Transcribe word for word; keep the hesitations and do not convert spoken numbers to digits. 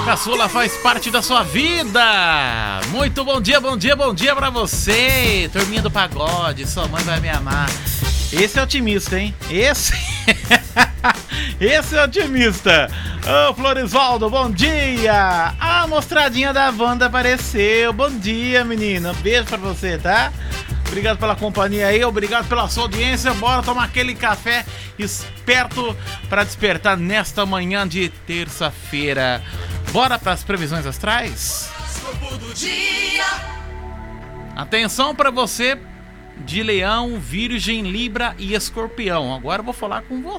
caçula faz parte da sua vida. Muito bom dia, bom dia, bom dia pra você. Turminha do pagode, sua mãe vai me amar. Esse é otimista, hein? Esse... Esse é otimista. Ô, Florisvaldo, bom dia. A mostradinha da Wanda apareceu. Bom dia, menina. Beijo pra você, tá? Obrigado pela companhia aí, obrigado pela sua audiência. Bora tomar aquele café esperto para despertar nesta manhã de terça-feira. Bora para as previsões astrais? Atenção para você de Leão, Virgem, Libra e Escorpião. Agora eu vou falar com você.